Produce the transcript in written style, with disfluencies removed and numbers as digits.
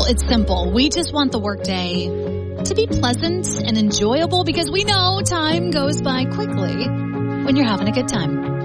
it's simple. We just want the workday to be pleasant and enjoyable because we know time goes by quickly when you're having a good time.